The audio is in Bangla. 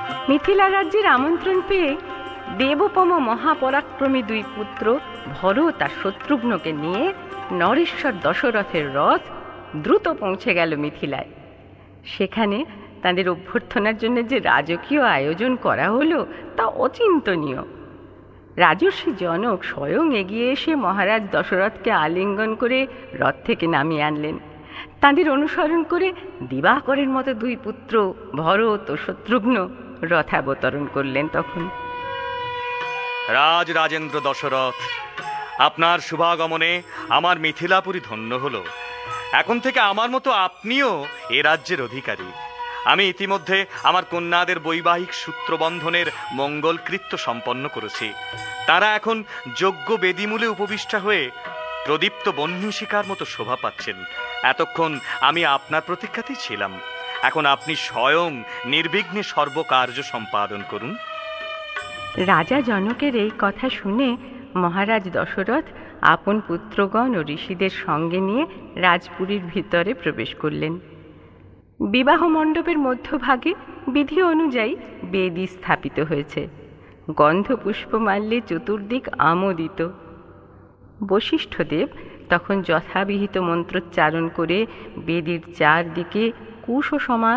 মিথিলা রাজ্যের আমন্ত্রণ পেয়ে দেবোপম মহাপরাক্রমী দুই পুত্র ভরত আর শত্রুঘ্নকে নিয়ে নরেশ্বর দশরথের রথ দ্রুত পৌঁছে গেল মিথিলায়। সেখানে তাদের অভ্যর্থনার জন্য যে রাজকীয় আয়োজন করা হলো তা অচিন্তনীয়। রাজর্ষি জনক স্বয়ং এগিয়ে এসে মহারাজ দশরথকে আলিঙ্গন করে রথ থেকে নামিয়ে আনলেন। তাদের অনুসরণ করে দিবাকরের মতো দুই পুত্র ভরত ও শত্রুঘ্ন রথাবতরণ করলেন। তখন রাজেন্দ্র দশরথ, আপনার শুভাগমনে আমার মিথিলাপুরী ধন্য হলো। এখন থেকে আমার মতো আপনিও এ রাজ্যের অধিকারী। আমি ইতিমধ্যে আমার কন্যাদের বৈবাহিক সূত্রবন্ধনের মঙ্গলকৃত্য সম্পন্ন করেছি। তারা এখন যোগ্য বেদিমূলে উপবিষ্টা হয়ে প্রদীপ্ত বহ্নিশিখার মতো শোভা পাচ্ছেন। এতক্ষণ আমি আপনার প্রতীক্ষাতেই ছিলাম। এখন আপনি স্বয়ং নির্বিঘ্নে সর্বকার্য সম্পাদন করুন। রাজা জনকের এই কথা শুনে মহারাজ দশরথ আপন পুত্রগণ ও ঋষিদের সঙ্গে নিয়ে রাজপুরীর ভিতরে প্রবেশ করলেন। বিবাহ মণ্ডপের মধ্যভাগে বিধি অনুযায়ী বেদি স্থাপিত হয়েছে। গন্ধ পুষ্পমাল্যে চতুর্দিক আমোদিত। বশিষ্ঠদেব তখন যথাবিহিত মন্ত্রোচ্চারণ করে বেদির চারদিকে কুশ সমান